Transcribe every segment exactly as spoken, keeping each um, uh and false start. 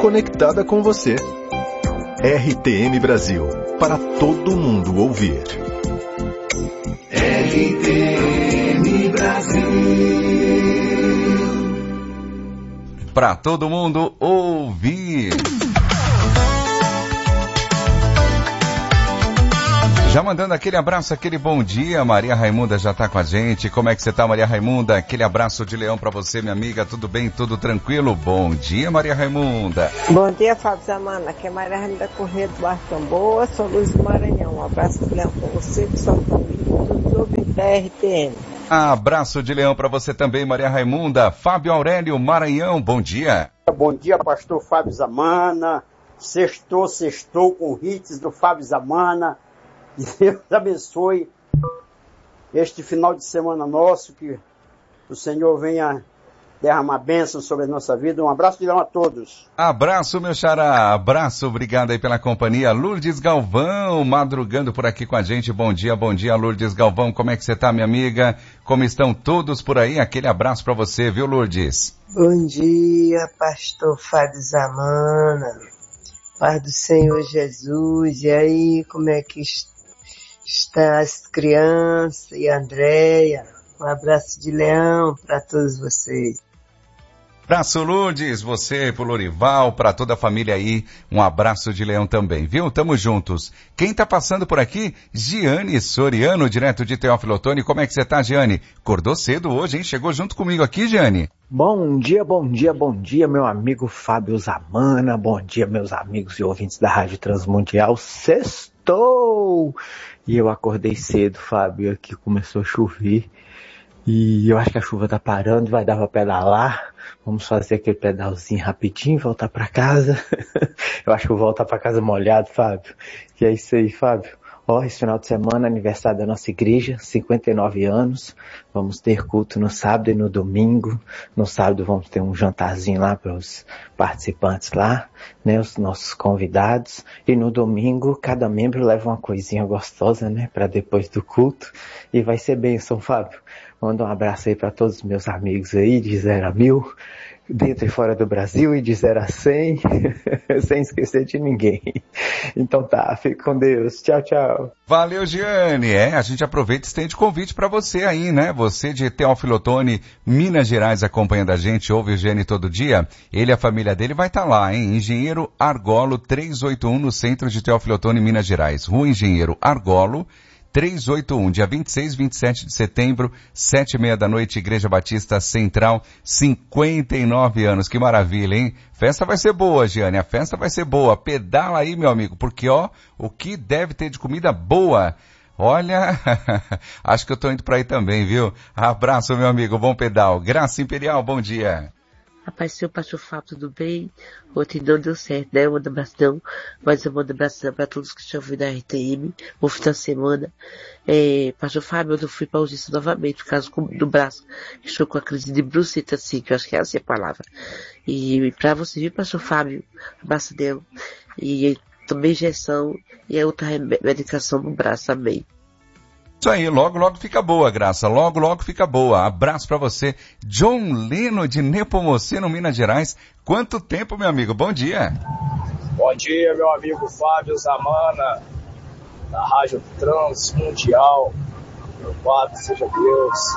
conectada com você. R T M Brasil, para todo mundo ouvir. R T M Brasil. Para todo mundo ouvir. Já mandando aquele abraço, aquele bom dia, Maria Raimunda já tá com a gente. Como é que você tá, Maria Raimunda? Aquele abraço de leão pra você, minha amiga. Tudo bem? Tudo tranquilo? Bom dia, Maria Raimunda. Bom dia, Fábio Zamana. Aqui é Maria Raimunda Corrêa do Bairro Tamboa. Sou Luz do Maranhão. Um abraço de leão pra você, pra sua família e todos os ouvintes da R T M. Abraço de leão pra você também, Maria Raimunda. Fábio Aurélio, Maranhão, bom dia. Bom dia, pastor Fábio Zamana. Sextou, sextou com hits do Fábio Zamana. Deus abençoe este final de semana nosso, que o Senhor venha derramar bênção sobre a nossa vida. Um abraço de leão a todos. Abraço, meu xará. Abraço, obrigado aí pela companhia. Lourdes Galvão, madrugando por aqui com a gente. Bom dia, bom dia, Lourdes Galvão. Como é que você tá, minha amiga? Como estão todos por aí? Aquele abraço pra você, viu, Lourdes? Bom dia, pastor Fábio Zamana. Paz do Senhor Jesus. E aí, como é que está? Está as crianças e a Andréia. Um abraço de leão para todos vocês. Abraço, Lourdes, você, pro Lorival, para toda a família aí, um abraço de leão também, viu? Tamo juntos. Quem tá passando por aqui? Giane Soriano, direto de Teófilo Otoni. Como é que você tá, Giane? Acordou cedo hoje, hein? Chegou junto comigo aqui, Giane. Bom dia, bom dia, bom dia, meu amigo Fábio Zamana. Bom dia, meus amigos e ouvintes da Rádio Transmundial. Sextou! E eu acordei cedo, Fábio, aqui começou a chover. E eu acho que a chuva tá parando, vai dar pra pedalar. Vamos fazer aquele pedalzinho rapidinho, voltar pra casa. Eu acho que eu vou voltar pra casa molhado, Fábio. E é isso aí, Fábio. Ó, esse final de semana, aniversário da nossa igreja, cinquenta e nove anos. Vamos ter culto no sábado e no domingo. No sábado vamos ter um jantarzinho lá para os participantes lá, né, os nossos convidados. E no domingo, cada membro leva uma coisinha gostosa, né, para depois do culto. E vai ser bênção, Fábio. Manda um abraço aí para todos os meus amigos aí, de zero a mil. Dentro e fora do Brasil, e de zero a cem, sem esquecer de ninguém. Então tá, fique com Deus. Tchau, tchau. Valeu, Giane. É, a gente aproveita e estende convite para você aí, né? Você de Teófilo Otoni, Minas Gerais, acompanhando a gente, ouve o Giane todo dia. Ele e a família dele vai estar tá lá, hein? Engenheiro Argolo, trezentos e oitenta e um, no centro de Teófilo Otoni, Minas Gerais. Rua Engenheiro Argolo, trezentos e oitenta e um, dia vinte e seis e vinte e sete de setembro, sete e meia da noite, Igreja Batista Central, cinquenta e nove anos. Que maravilha, hein? Festa vai ser boa, Giane, a festa vai ser boa. Pedala aí, meu amigo, porque ó, o que deve ter de comida boa. Olha, acho que eu tô indo pra aí também, viu? Abraço, meu amigo, bom pedal. Graça Imperial, bom dia. Rapaz, seu pastor Fábio, tudo bem? Ontem não deu certo, né? Eu mando abraço não, mas eu mando abraço para todos que estão ouvindo a R T M, o fim da semana. É, pastor Fábio, eu fui para a urgência novamente, por causa do braço. Estou com a crise de brucita, assim, que eu acho que é assim a palavra. E para você vir, pastor Fábio, abraço dela. E tomei injeção e a outra medicação no braço também. Isso aí, logo, logo fica boa, Graça. Logo, logo fica boa. Abraço pra você. John Leno, de Nepomuceno, Minas Gerais. Quanto tempo, meu amigo? Bom dia. Bom dia, meu amigo Fábio Zamana, da Rádio Transmundial. Louvado seja Deus.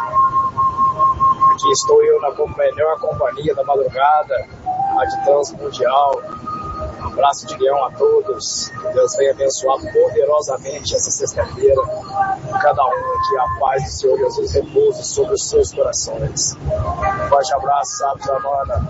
Aqui estou eu na melhor companhia da madrugada, Rádio Transmundial. Um abraço de leão a todos. Que Deus venha abençoar poderosamente essa sexta-feira. Cada um, que a paz do Senhor Jesus repouse sobre os seus corações. Um forte abraço, Fábio Zamana.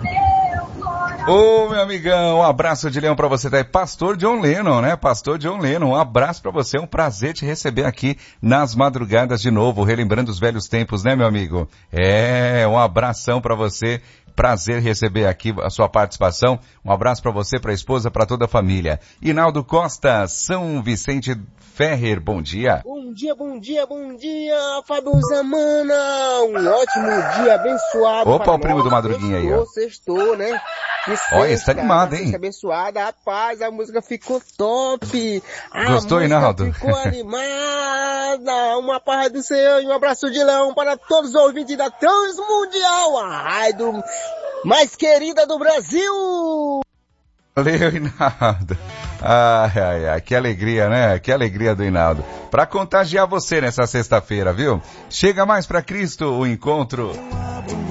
Ô, meu amigão, um abraço de leão pra você, tá aí. Pastor John Lennon, né? Pastor John Lennon, um abraço pra você, um prazer te receber aqui nas madrugadas de novo, relembrando os velhos tempos, né, meu amigo? É, um abração pra você. Prazer receber aqui a sua participação. Um abraço para você, para a esposa, para toda a família. Inaldo Costa, São Vicente Ferrer, bom dia. Bom dia, bom dia, bom dia, Fábio Zamana. Um ótimo dia abençoado. Opa, o primo do Madruguinha aí, ó. Sextou, né? Olha, está animado, hein? Abençoada, rapaz, a música ficou top. A Gostou, Inaldo? Ficou animada. Uma paz do Senhor e um abraço de leão para todos os ouvintes da Transmundial, a rádio mais querida do Brasil. Valeu, Hinaldo. Ai, ai, ai, que alegria, né? Que alegria do Hinaldo. Pra contagiar você nessa sexta-feira, viu? Chega mais pra Cristo, o encontro